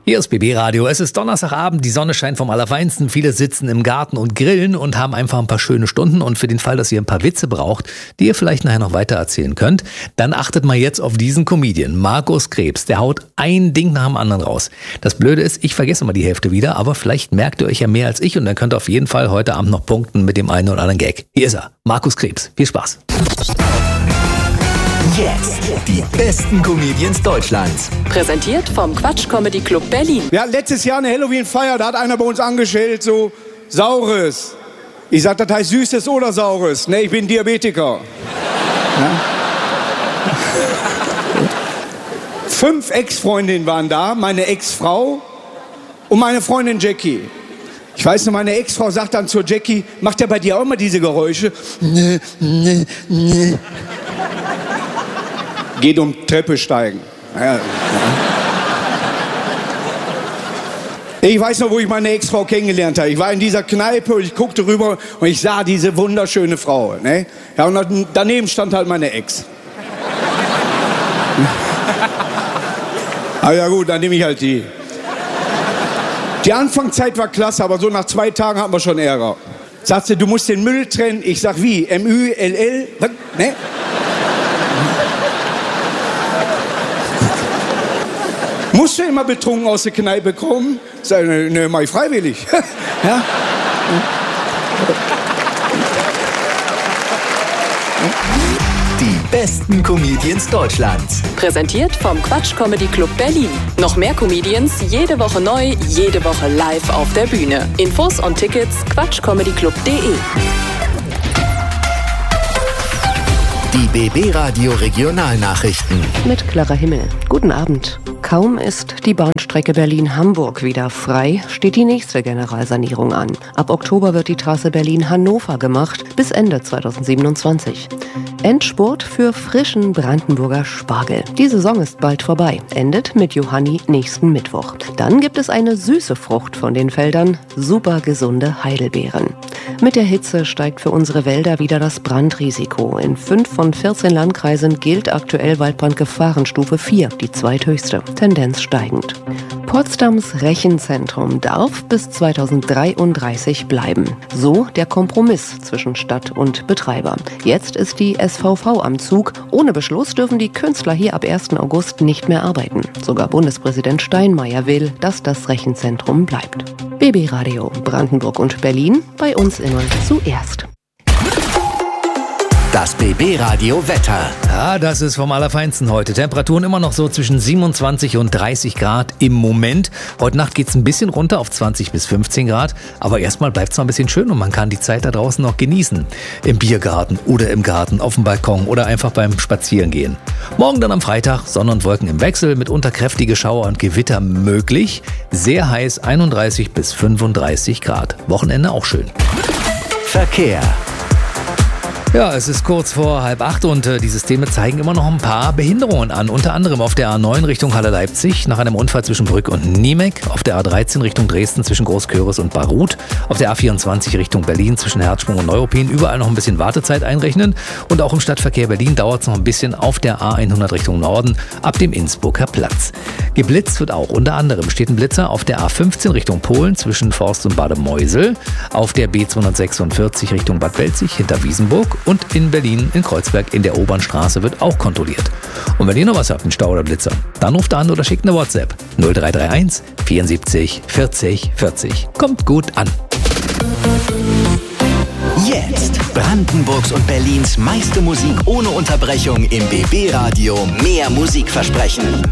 Hier ist BB Radio. Es ist Donnerstagabend, die Sonne scheint vom Allerfeinsten. Viele sitzen im Garten und grillen und haben einfach ein paar schöne Stunden. Und für den Fall, dass ihr ein paar Witze braucht, die ihr vielleicht nachher noch weiter erzählen könnt, dann achtet mal jetzt auf diesen Comedian, Markus Krebs. Der haut ein Ding nach dem anderen raus. Das Blöde ist, ich vergesse immer die Hälfte wieder, aber vielleicht merkt ihr euch ja mehr als ich und dann könnt ihr auf jeden Fall heute Abend noch punkten mit dem einen oder anderen Gag. Hier ist er, Markus Krebs. Viel Spaß. Jetzt die besten Comedians Deutschlands. Präsentiert vom Quatsch Comedy Club Berlin. Wir hatten letztes Jahr eine Halloween-Feier, da hat einer bei uns angestellt, so Saures. Ich sag, das heißt Süßes oder Saures. Ne, ich bin Diabetiker. Ja? 5 Ex-Freundinnen waren da, meine Ex-Frau und meine Freundin Jackie. Ich weiß noch, meine Ex-Frau sagt dann zur Jackie, macht ja bei dir auch immer diese Geräusche? Ne, ne, ne. Geht um Treppe steigen. Ja. Ich weiß noch, wo ich meine Ex-Frau kennengelernt habe. Ich war in dieser Kneipe und ich guckte rüber und ich sah diese wunderschöne Frau. Ne? Ja, und daneben stand halt meine Ex. Aber ja gut, dann nehme ich halt die. Die Anfangszeit war klasse, aber so nach 2 Tagen hatten wir schon Ärger. Sagt sie, du musst den Müll trennen. Ich sag, wie? M-Ü-L-L? Was? Ne? Musst du immer betrunken aus der Kneipe kommen? Sag, ne, mach ich freiwillig. Ja? Die besten Comedians Deutschlands. Präsentiert vom Quatsch Comedy Club Berlin. Noch mehr Comedians, jede Woche neu, jede Woche live auf der Bühne. Infos und Tickets quatschcomedyclub.de. Die BB Radio Regionalnachrichten. Mit Clara Himmel. Guten Abend. Kaum ist die Bahnstrecke Berlin-Hamburg wieder frei, steht die nächste Generalsanierung an. Ab Oktober wird die Trasse Berlin-Hannover gemacht, bis Ende 2027. Endspurt für frischen Brandenburger Spargel. Die Saison ist bald vorbei, endet mit Johanni nächsten Mittwoch. Dann gibt es eine süße Frucht von den Feldern, super gesunde Heidelbeeren. Mit der Hitze steigt für unsere Wälder wieder das Brandrisiko. In 5 von 14 Landkreisen gilt aktuell Waldbrandgefahrenstufe 4, die zweithöchste. Tendenz steigend. Potsdams Rechenzentrum darf bis 2033 bleiben. So der Kompromiss zwischen Stadt und Betreiber. Jetzt ist die SVV am Zug. Ohne Beschluss dürfen die Künstler hier ab 1. August nicht mehr arbeiten. Sogar Bundespräsident Steinmeier will, dass das Rechenzentrum bleibt. BB Radio Brandenburg und Berlin, bei uns immer zuerst. Das BB Radio Wetter. Ja, das ist vom Allerfeinsten heute. Temperaturen immer noch so zwischen 27 und 30 Grad im Moment. Heute Nacht geht es ein bisschen runter auf 20 bis 15 Grad. Aber erstmal bleibt es noch ein bisschen schön und man kann die Zeit da draußen noch genießen. Im Biergarten oder im Garten, auf dem Balkon oder einfach beim Spazierengehen. Morgen dann am Freitag Sonne und Wolken im Wechsel mit unterkräftige Schauer und Gewitter möglich. Sehr heiß, 31 bis 35 Grad. Wochenende auch schön. Verkehr. Ja, es ist kurz vor 7:30 und die Systeme zeigen immer noch ein paar Behinderungen an. Unter anderem auf der A9 Richtung Halle-Leipzig nach einem Unfall zwischen Brück und Niemek, auf der A13 Richtung Dresden zwischen Großköris und Baruth, auf der A24 Richtung Berlin zwischen Herzsprung und Neuruppin überall noch ein bisschen Wartezeit einrechnen und auch im Stadtverkehr Berlin dauert es noch ein bisschen auf der A100 Richtung Norden ab dem Innsbrucker Platz. Geblitzt wird auch, unter anderem steht ein Blitzer auf der A15 Richtung Polen zwischen Forst und Bademeusel, auf der B246 Richtung Bad Belzig hinter Wiesenburg und in Berlin in Kreuzberg in der Obernstraße wird auch kontrolliert. Und wenn ihr noch was habt, einen Stau oder Blitzer, dann ruft an oder schickt eine WhatsApp 0331 74 40 40. Kommt gut an. Jetzt Brandenburgs und Berlins meiste Musik ohne Unterbrechung im BB Radio. Mehr Musikversprechen.